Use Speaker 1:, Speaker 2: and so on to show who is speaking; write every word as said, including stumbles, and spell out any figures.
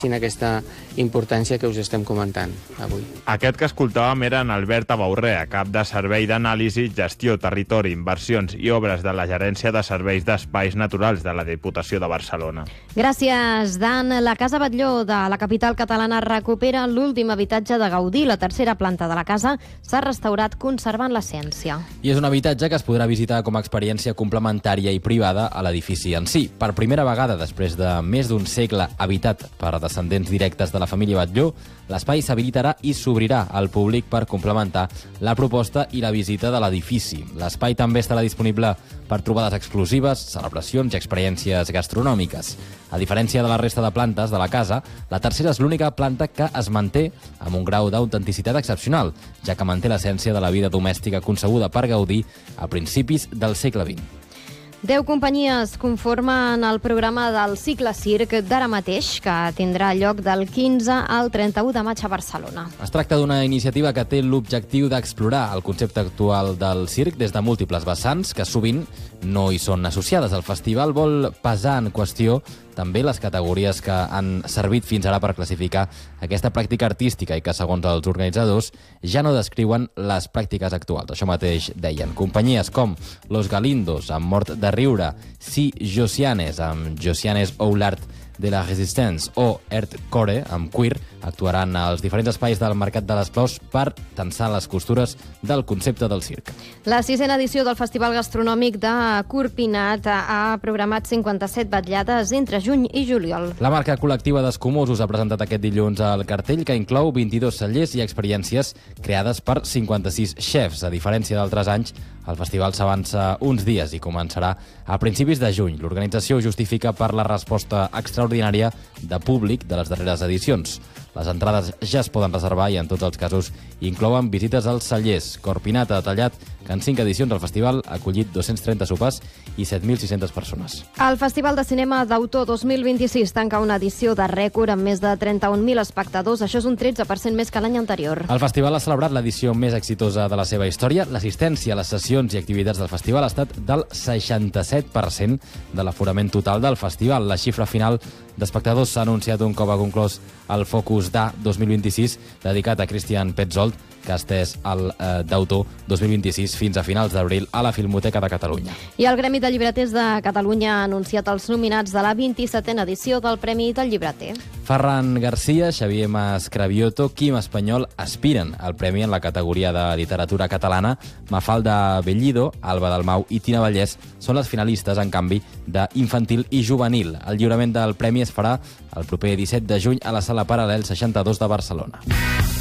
Speaker 1: sin aquesta importància que us estem comentant avui.
Speaker 2: Aquest que escoltàvem era en Albert Abaurrea, cap de Servei d'Anàlisi, Gestió, Territori, Inversions i Obres de la Gerència de Serveis d'Espais Naturals de la Diputació de Barcelona.
Speaker 3: Gràcies, Dan. La Casa Batlló de la capital catalana recupera l'últim habitatge de Gaudí. La tercera planta de la casa s'ha restaurat conservant l'essència.
Speaker 4: I és un habitatge que es podrà visitar com a experiència complementària i privada a l'edifici en si. Per primera vegada, després de més d'un segle habitat per descendents directes de la família Batlló, l'espai s'habilitarà i s'obrirà al públic per complementar la proposta i la visita de l'edifici. L'espai també estarà disponible per trobades exclusives, celebracions i experiències gastronòmiques. A diferència de la resta de plantes de la casa, la tercera és l'única planta que es manté amb un grau d'autenticitat excepcional, ja que manté l'essència de la vida domèstica concebuda per Gaudí a principis del segle vint.
Speaker 3: Deu companyies conformen el programa del Cicle Circ d'ara mateix, que tindrà lloc del quinze al trenta-u de maig a Barcelona.
Speaker 4: Es tracta d'una iniciativa que té l'objectiu d'explorar el concepte actual del circ des de múltiples vessants que sovint no hi són associades. El festival vol pesar en qüestió també les categories que han servit fins ara per classificar aquesta pràctica artística i que, segons els organitzadors, ja no descriuen les pràctiques actuals. Això mateix deien. Companyies com Los Galindos, amb Mort de Riure, Si Josianes, amb Josianes Oulart de la Resistance, o Earth Core, amb Queer, actuaran als diferents espais del Mercat de les Flors per tensar les costures del concepte del circ.
Speaker 3: La sisena edició del Festival Gastronòmic de Corpinat ha programat cinquanta-set vetllades entre juny i juliol.
Speaker 4: La marca col·lectiva d'Escumosos ha presentat aquest dilluns el cartell, que inclou vint-i-dos cellers i experiències creades per cinquanta-sis xefs. A diferència d'altres anys, el festival s'avança uns dies i començarà a principis de juny. L'organització ho justifica per la resposta extraordinària de públic de les darreres edicions. Les entrades ja es poden reservar i en tots els casos inclouen visites als cellers. Corpinat ha detallat que en cinc edicions el festival ha acollit dos-cents trenta sopars i set mil sis-centes persones.
Speaker 3: El Festival de Cinema d'Autor dos mil vint-i-sis tanca una edició de rècord amb més de trenta-un mil espectadors. Això és un tretze per cent més que l'any anterior.
Speaker 4: El festival ha celebrat l'edició més exitosa de la seva història. L'assistència a les sessions i activitats del festival ha estat del seixanta-set per cent de l'aforament total del festival. La xifra final d'espectadors s'ha anunciat un cop ha conclòs el Focus d'A dos mil vint-i-sis, dedicat a Christian Petzold, que ha estès el eh, d'Autor dos mil vint-i-sis fins a finals d'abril a la Filmoteca de Catalunya.
Speaker 3: I el Gremi de Llibreters de Catalunya ha anunciat els nominats de la vint-i-setena edició del Premi del Llibreter.
Speaker 4: Ferran Garcia, Xavier Mascravioto, Quim Espanyol aspiren al premi en la categoria de literatura catalana. Mafalda Bellido, Alba Dalmau i Tina Vallès són les finalistes, en canvi, d'infantil i juvenil. El lliurament del premi es farà el proper disset de juny a la Sala Paral·lel seixanta-dos de Barcelona.